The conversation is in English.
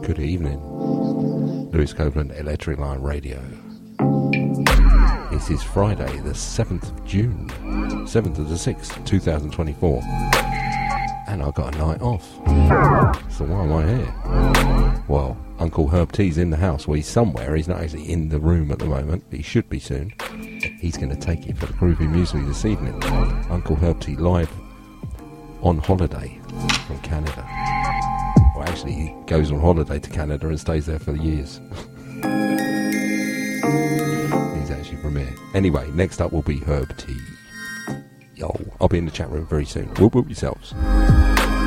Good evening. Lewis Copeland, Electric Line Radio. This is Friday, the 7th of June, 7th of the 6th, 2024. And I got a night off. So why am I here? Well, Uncle Herb T's in the house. Well, he's somewhere. He's not actually in the room at the moment. He should be soon. He's going to take you for the groovy music this evening. Uncle Herb T live on holiday from Canada. Well, actually, he goes on holiday to Canada and stays there for years. He's actually from here. Anyway, next up will be Herb T. Yo, I'll be in the chat room very soon. Whoop whoop yourselves.